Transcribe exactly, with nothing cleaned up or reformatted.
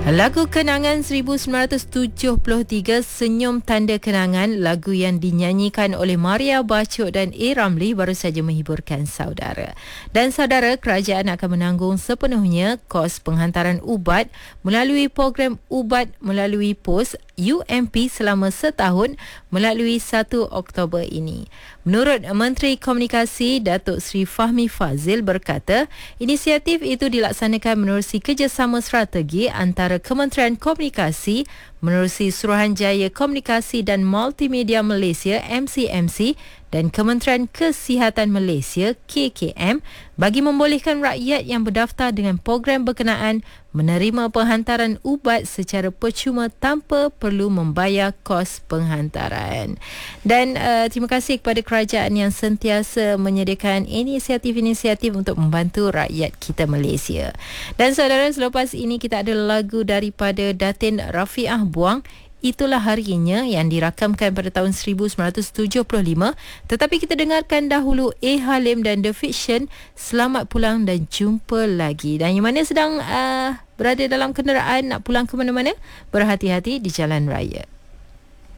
Lagu Kenangan seribu sembilan ratus tujuh puluh tiga, Senyum Tanda Kenangan, lagu yang dinyanyikan oleh Maria Bachok dan A. Ramli baru saja menghiburkan saudara. Dan saudara, kerajaan akan menanggung sepenuhnya kos penghantaran ubat melalui program ubat melalui pos U M P selama setahun melalui satu Oktober ini. Menurut Menteri Komunikasi Datuk Seri Fahmi Fazil berkata, inisiatif itu dilaksanakan menerusi kerjasama strategi antara Kementerian Komunikasi menerusi Suruhanjaya Komunikasi dan Multimedia Malaysia M C M C dan Kementerian Kesihatan Malaysia K K M bagi membolehkan rakyat yang berdaftar dengan program berkenaan menerima penghantaran ubat secara percuma tanpa perlu membayar kos penghantaran. Dan uh, terima kasih kepada kerajaan yang sentiasa menyediakan inisiatif-inisiatif untuk membantu rakyat kita Malaysia. Dan saudara, selepas ini kita ada lagu daripada Datin Rafiah Buang, Itulah Harinya, yang dirakamkan pada tahun seribu sembilan ratus tujuh puluh lima. Tetapi kita dengarkan dahulu A. Halim dan The Fiction, Selamat Pulang dan Jumpa Lagi. Dan yang mana sedang uh, berada dalam kenderaan nak pulang ke mana-mana, berhati-hati di jalan raya.